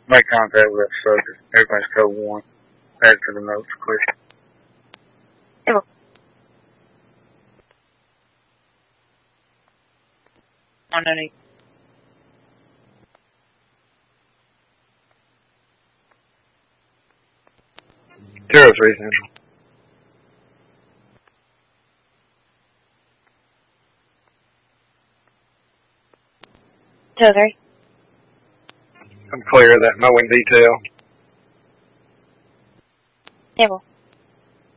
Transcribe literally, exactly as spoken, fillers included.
Make contact with that subject. Everything's code one. Add to the notes, click. Table. Underneath. Zero three central. Two three. I'm clear of that mowing detail. Table.